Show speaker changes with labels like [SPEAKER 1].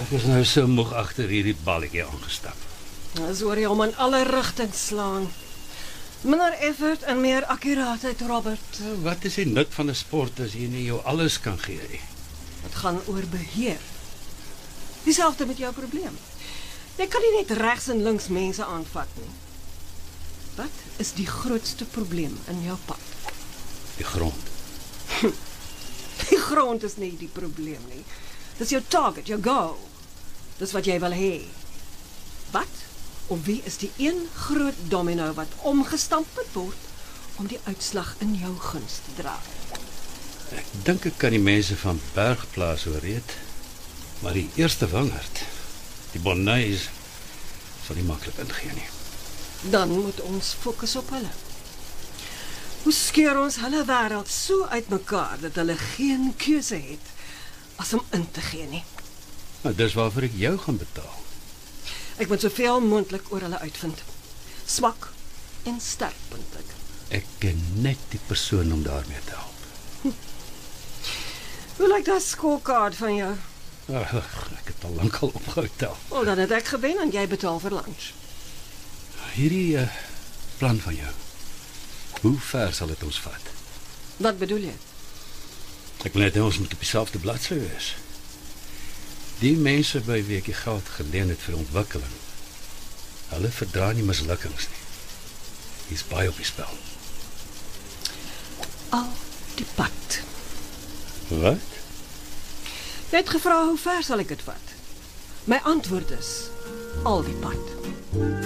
[SPEAKER 1] Ek is nou so moeg agter hierdie balletjie aangestap.
[SPEAKER 2] Dis oor jy hom in alle rigtings slaan. Minder effort en meer akkuraatheid, Robert.
[SPEAKER 1] Wat is die nut van 'n sport as jy nie jou alles kan gee nie?
[SPEAKER 2] Het gaan oor beheer. Dieselfde met jou probleem. Jy kan nie net regs en links mense aanvat nie. Wat is die grootste probleem in jou pad?
[SPEAKER 1] Die grond.
[SPEAKER 2] Die grond is nie die probleem nie. Dis jou target, jou goal. Dis wat jy wil hê. Wat of wie is die een groot domino wat omgestamp moet word om die uitslag in jou guns te draai?
[SPEAKER 1] Ek dink ek kan die mense van Bergplaas oorreed, maar die eerste wingerd, die Bonneys, sal nie maklik ingee nie.
[SPEAKER 2] Dan moet ons fokus op hulle. Hoe skeur ons hulle wêreld so uitmekaar dat hulle geen keuse het as om in te gee nie?
[SPEAKER 1] Nou, dis waarvoor ek jou gaan betaal.
[SPEAKER 2] Ek moet soveel moontlik oor hulle uitvind. Swak en sterk punte.
[SPEAKER 1] Ek ken net die persoon om daarmee te help.
[SPEAKER 2] Hoe lyk dat scorecard van jou?
[SPEAKER 1] Ek het al lank al opgetel.
[SPEAKER 2] Wel, dan het ek gewen en jy betaal vir lunch.
[SPEAKER 1] Hierdie plan van jou, hoe ver sal dit ons vat?
[SPEAKER 2] Wat bedoel jy?
[SPEAKER 1] Ek wil net hê ons moet op dieselfde bladsy wees. Die mense by wie ek die geld geleen het vir ontwikkeling, hulle verdra nie mislukkings nie. Hier's baie op die spel.
[SPEAKER 2] Al die pad.
[SPEAKER 1] Wat?
[SPEAKER 2] Jy het gevra hoe ver sal ek dit vat? My antwoord is al die pad.